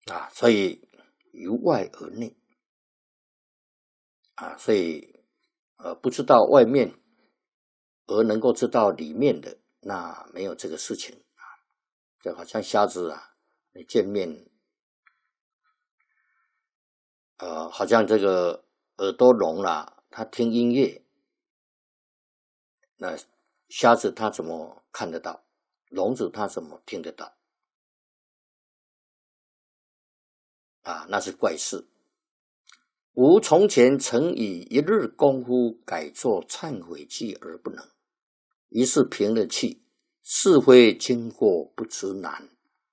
所以由外而内所以不知道外面而能够知道里面的，那没有这个事情就好像瞎子你见面好像这个耳朵聋了，他听音乐，那瞎子他怎么看得到？聋子他怎么听得到？那是怪事。吾从前曾以一日功夫改作忏悔记而不能，于是平了气，是非经过不知难。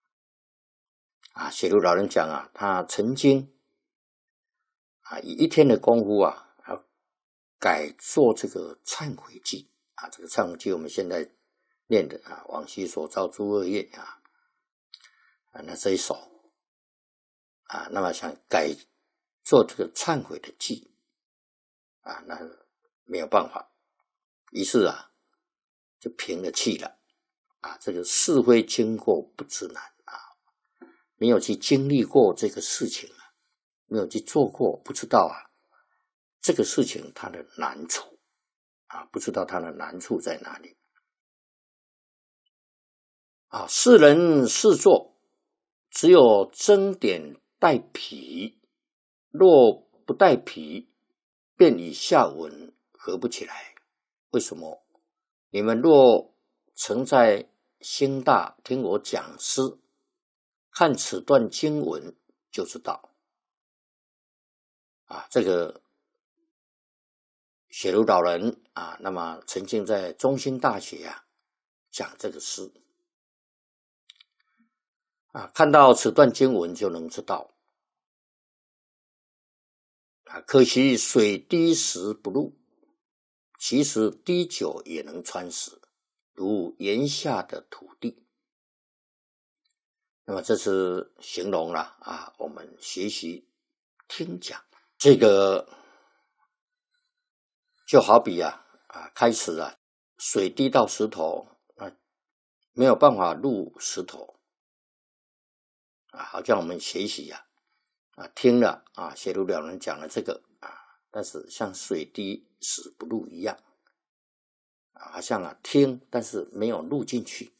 写如老人讲他曾经以一天的功夫改做这个忏悔记这个忏悔记我们现在念的往昔所造诸恶业那这一首那么想改做这个忏悔的记那没有办法，于是就平了气了这个是非经过不知难没有去经历过这个事情没有去做过，不知道这个事情它的难处不知道它的难处在哪里世人试作，只有增点带皮，若不带皮，便以下文合不起来。为什么？你们若曾在兴大听我讲诗，看此段经文就知道这个写如老人那么曾经在中兴大学讲这个诗看到此段经文就能知道可惜水滴石不入，其实滴久也能穿石，如檐下的土地。那么这是形容了我们学习听讲这个就好比开始水滴到石头没有办法入石头好像我们学习听了写如了人讲了这个但是像水滴石不入一样好像听但是没有入进去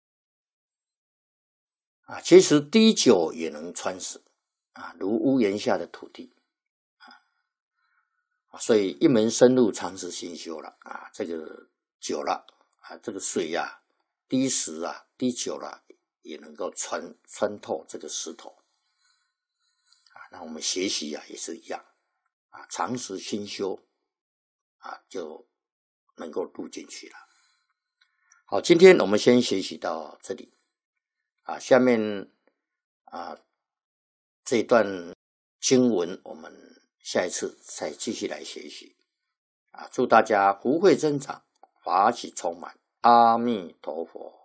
其实滴久也能穿石如屋檐下的土地所以一门深入常识心修了这个久了这个水滴石滴久了也能够穿透这个石头那我们学习也是一样常识心修就能够入进去了。好，今天我们先学习到这里下面这一段经文我们下一次再继续来学习祝大家福慧增长，法喜充满，阿弥陀佛。